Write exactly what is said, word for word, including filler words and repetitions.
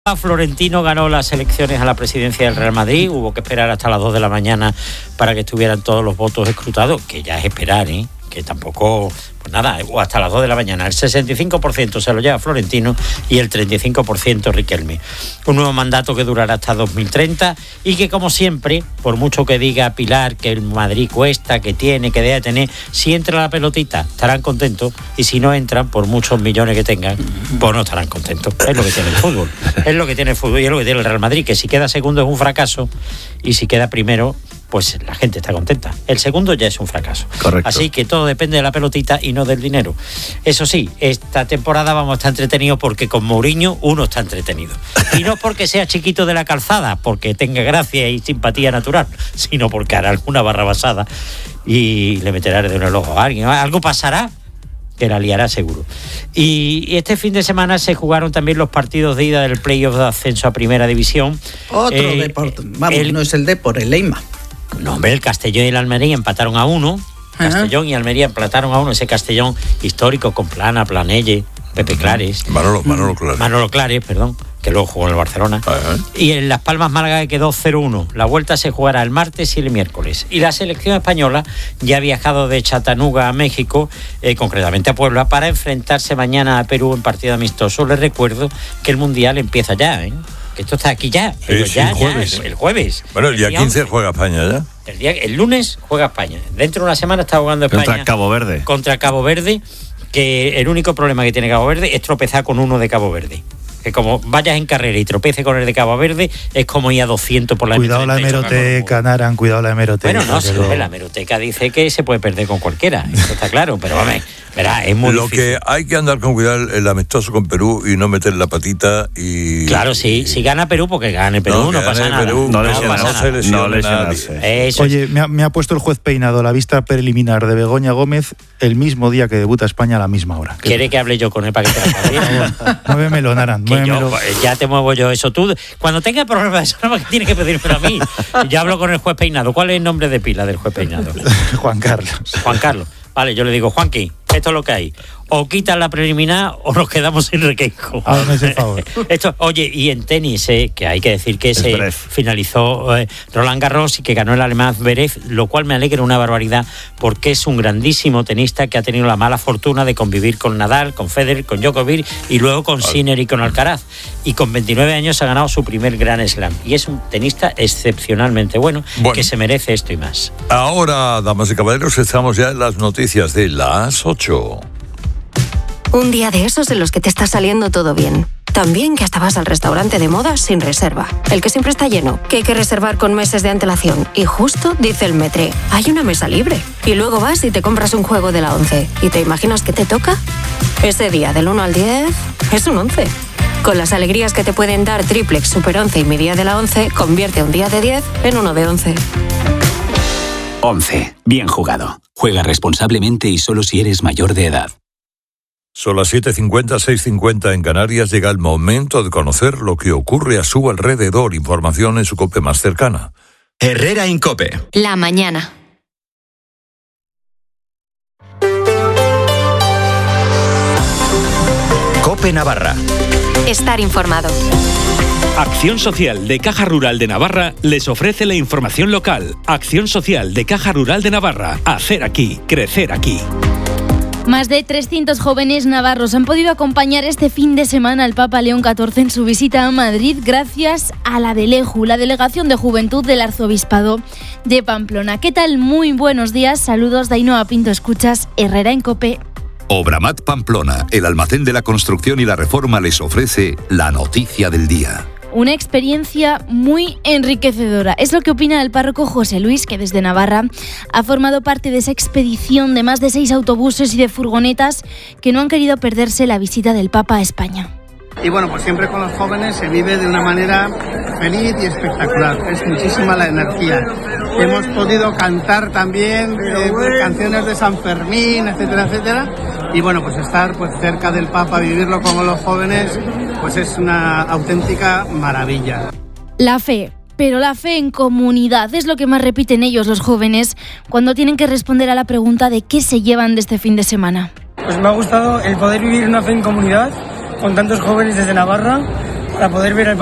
Florentino ganó las elecciones a la presidencia del Real Madrid. Hubo que esperar hasta las dos de la mañana para que estuvieran todos los votos escrutados, que ya es esperar, ¿eh? Que tampoco, pues nada, hasta las dos de la mañana. El sesenta y cinco por ciento se lo lleva Florentino y el treinta y cinco por ciento Riquelme. Un nuevo mandato que durará hasta dos mil treinta y que, como siempre, por mucho que diga Pilar que el Madrid cuesta, que tiene, que debe tener, si entra la pelotita estarán contentos, y si no entran, por muchos millones que tengan, pues no estarán contentos. Es lo que tiene el fútbol. Es lo que tiene el fútbol y es lo que tiene el Real Madrid, que si queda segundo es un fracaso y si queda primero, pues la gente está contenta. El segundo ya es un fracaso. Correcto. Así que todo depende de la pelotita y no del dinero. Eso sí, esta temporada vamos a estar entretenidos porque con Mourinho uno está entretenido. Y no porque sea chiquito de la calzada, porque tenga gracia y simpatía natural, sino porque hará alguna barra basada y le meterá de un ojo a alguien. Algo pasará que la liará seguro. Y, y este fin de semana se jugaron también los partidos de ida del playoff de ascenso a Primera División. Otro eh, deporte. Vamos, el, no es el Depor, el Leima. No, hombre, el Castellón y el Almería empataron a uno. Castellón y Almería empataron a uno. Ese Castellón histórico con Plana, Planelle, Pepe Clares. Manolo, Manolo Clares. Manolo Clares, perdón, que luego jugó en el Barcelona. Uh-huh. Y en Las Palmas Málaga quedó cero uno. La vuelta se jugará el martes y el miércoles. Y la selección española ya ha viajado de Chattanooga a México, eh, concretamente a Puebla, para enfrentarse mañana a Perú en partido amistoso. Les recuerdo que el Mundial empieza ya, ¿eh? Que esto está aquí ya, pero sí, ya, sí, jueves. ya, el, el jueves. Bueno, el día, el día quince once. Juega España ya. El, día, el lunes juega España. Dentro de una semana está jugando España. Contra Cabo Verde. Contra Cabo Verde, que el único problema que tiene Cabo Verde es tropezar con uno de Cabo Verde. Que como vayas en carrera y tropece con el de Cabo Verde, es como ir a doscientos por la Cuidado la hemeroteca, Naran, cuidado la hemeroteca. Bueno, no, sí, lo... la hemeroteca dice que se puede perder con cualquiera, eso está claro, pero vamos, verá, es muy Lo difícil. que hay que andar con cuidado el amistoso con Perú y no meter la patita y... Claro, sí, si gana Perú, porque gane Perú, no, no pasa nada. Perú, no, no, no pasa nada. Se no lesionarse. Eso Oye, me ha, me ha puesto el juez Peinado la vista preliminar de Begoña Gómez el mismo día que debuta España a la misma hora. ¿Quiere que hable yo con él para que te la Muévemelo, Naran, muévemelo. Yo, ya te muevo yo eso. Tú, cuando tengas problemas de eso, no que tienes que pedírmelo a mí. Yo hablo con el juez Peinado. ¿Cuál es el nombre de pila del juez Peinado? Juan Carlos. Juan Carlos. Vale, yo le digo, Juanqui, esto es lo que hay. O quitas la preliminar o nos quedamos sin requejo. Hazme ese favor. Esto, oye, y en tenis, eh, que hay que decir que se Zverev. finalizó eh, Roland Garros y que ganó el alemán Zverev, lo cual me alegra una barbaridad porque es un grandísimo tenista que ha tenido la mala fortuna de convivir con Nadal, con Federer, con Djokovic y luego con Sinner y con Alcaraz. Y con veintinueve años ha ganado su primer Grand Slam. Y es un tenista excepcionalmente bueno, bueno. que se merece esto y más. Ahora, damas y caballeros, estamos ya en las noticias de las ocho. Un día de esos en los que te está saliendo todo bien. También que hasta vas al restaurante de moda sin reserva. El que siempre está lleno, que hay que reservar con meses de antelación. Y justo dice el Metre, hay una mesa libre. Y luego vas y te compras un juego de la once. ¿Y te imaginas qué te toca? Ese día del uno al diez es un once. Con las alegrías que te pueden dar Triplex, Super once y mi día de la once, convierte un día de diez en uno de once. once. Bien jugado. Juega responsablemente y solo si eres mayor de edad. Son las siete cincuenta, seis cincuenta en Canarias. Llega el momento de conocer lo que ocurre a su alrededor. Información en su COPE más cercana. Herrera en COPE. La mañana. COPE Navarra. Estar informado. Acción Social de Caja Rural de Navarra les ofrece la información local. Acción Social de Caja Rural de Navarra. Hacer aquí, crecer aquí. Más de trescientos jóvenes navarros han podido acompañar este fin de semana al Papa León catorce en su visita a Madrid gracias a la DELEJU, la Delegación de Juventud del Arzobispado de Pamplona. ¿Qué tal? Muy buenos días. Saludos de Ainhoa Pinto. Escuchas Herrera en COPE. Obramat Pamplona, el almacén de la construcción y la reforma, les ofrece la noticia del día. Una experiencia muy enriquecedora. Es lo que opina el párroco José Luis, que desde Navarra ha formado parte de esa expedición de más de seis autobuses y de furgonetas que no han querido perderse la visita del Papa a España. Y bueno, pues siempre con los jóvenes se vive de una manera feliz y espectacular. Es muchísima la energía. Hemos podido cantar también eh, canciones de San Fermín, etcétera, etcétera. Y bueno, pues estar pues cerca del Papa, vivirlo con los jóvenes, pues es una auténtica maravilla. La fe. Pero la fe en comunidad es lo que más repiten ellos, los jóvenes, cuando tienen que responder a la pregunta de qué se llevan de este fin de semana. Pues me ha gustado el poder vivir una fe en comunidad con tantos jóvenes desde Navarra, para poder ver el